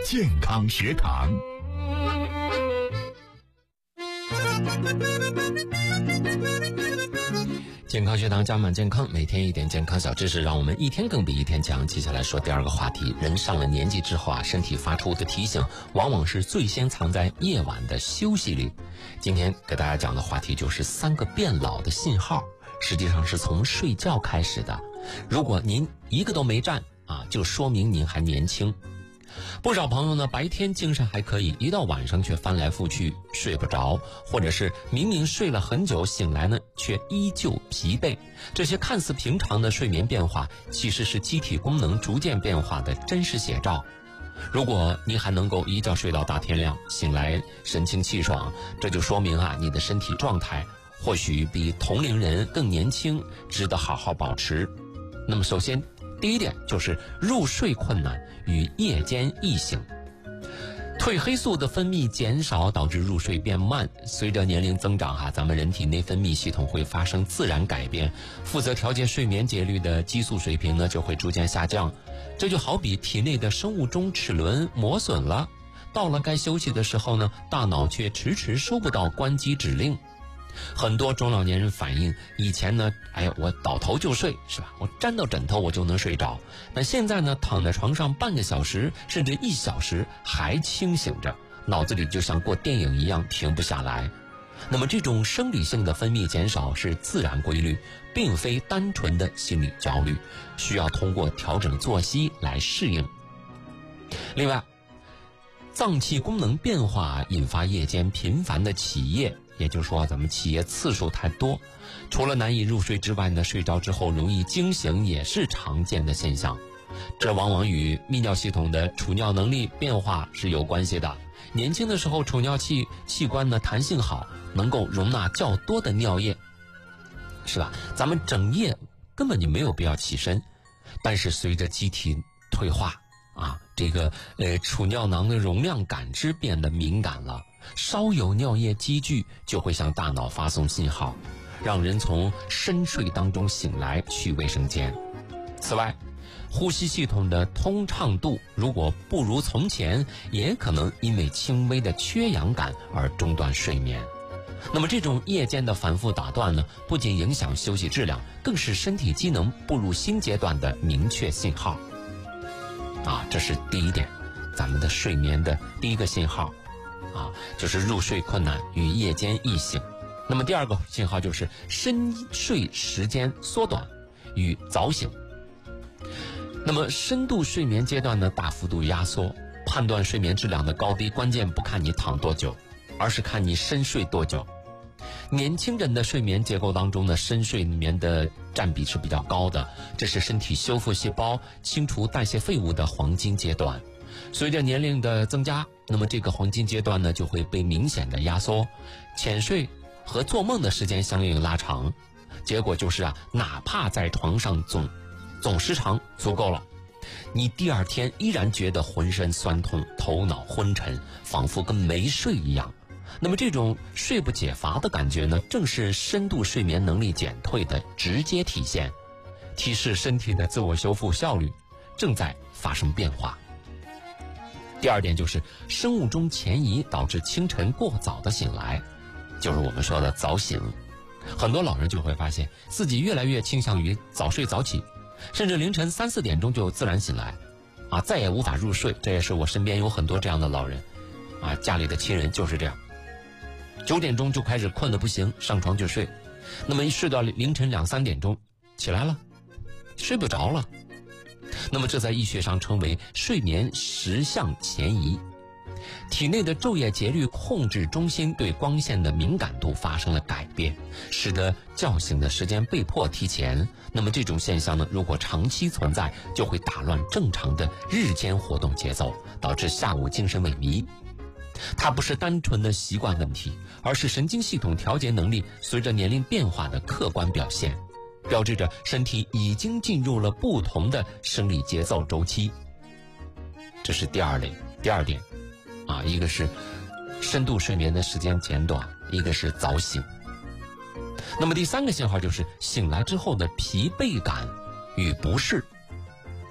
健康学堂。 健康学堂加满健康，每天一点健康小知识，让我们一天更比一天强。接下来说第二个话题，人上了年纪之后身体发出的提醒往往是最先藏在夜晚的休息里。今天给大家讲的话题就是3个变老的信号，实际上是从睡觉开始的。如果您一个都没占就说明您还年轻。不少朋友呢，白天精神还可以，一到晚上却翻来覆去睡不着，或者是明明睡了很久，醒来呢却依旧疲惫。这些看似平常的睡眠变化，其实是机体功能逐渐变化的真实写照。如果你还能够一觉睡到大天亮，醒来神清气爽，这就说明你的身体状态或许比同龄人更年轻，值得好好保持。那么首先第一点就是入睡困难与夜间易醒。褪黑素的分泌减少导致入睡变慢，随着年龄增长咱们人体内分泌系统会发生自然改变，负责调节睡眠节律的激素水平呢就会逐渐下降。这就好比体内的生物钟齿轮磨损了，到了该休息的时候呢，大脑却迟迟收不到关机指令。很多中老年人反映，以前呢我倒头就睡是吧，我沾到枕头我就能睡着，那现在呢，躺在床上半个小时甚至1小时还清醒着，脑子里就像过电影一样停不下来。那么这种生理性的分泌减少是自然规律，并非单纯的心理焦虑，需要通过调整作息来适应。另外，脏器功能变化引发夜间频繁的起夜，也就是说咱们起夜次数太多。除了难以入睡之外呢，睡着之后容易惊醒也是常见的现象。这往往与泌尿系统的储尿能力变化是有关系的。年轻的时候储尿器官呢弹性好，能够容纳较多的尿液，是吧？咱们整夜根本就没有必要起身。但是随着机体退化这个储尿囊的容量感知变得敏感了，稍有尿液积聚就会向大脑发送信号，让人从深睡当中醒来去卫生间。此外，呼吸系统的通畅度如果不如从前，也可能因为轻微的缺氧感而中断睡眠。那么这种夜间的反复打断呢，不仅影响休息质量，更是身体机能步入新阶段的明确信号。这是第一点，咱们的睡眠的第一个信号就是入睡困难与夜间易醒。那么第二个信号就是深睡时间缩短与早醒。那么深度睡眠阶段呢大幅度压缩，判断睡眠质量的高低，关键不看你躺多久，而是看你深睡多久。年轻人的睡眠结构当中呢，深睡眠的占比是比较高的，这是身体修复细胞、清除代谢废物的黄金阶段。随着年龄的增加，那么这个黄金阶段呢就会被明显的压缩，浅睡和做梦的时间相应拉长，结果就是哪怕在床上总时长足够了，你第二天依然觉得浑身酸痛、头脑昏沉，仿佛跟没睡一样。那么这种睡不解乏的感觉呢，正是深度睡眠能力减退的直接体现，提示身体的自我修复效率正在发生变化。第二点就是生物钟前移导致清晨过早的醒来，就是我们说的早醒。很多老人就会发现自己越来越倾向于早睡早起，甚至凌晨3、4点钟就自然醒来再也无法入睡。这也是我身边有很多这样的老人家里的亲人就是这样，9点钟就开始困得不行，上床就睡，那么一睡到凌晨2、3点钟起来了，睡不着了。那么这在医学上称为睡眠时相前移。体内的昼夜节律控制中心对光线的敏感度发生了改变，使得觉醒的时间被迫提前。那么这种现象呢，如果长期存在，就会打乱正常的日间活动节奏，导致下午精神萎靡。它不是单纯的习惯问题，而是神经系统调节能力随着年龄变化的客观表现，标志着身体已经进入了不同的生理节奏周期。这是第二点一个是深度睡眠的时间减短，一个是早醒。那么第三个信号就是醒来之后的疲惫感与不适。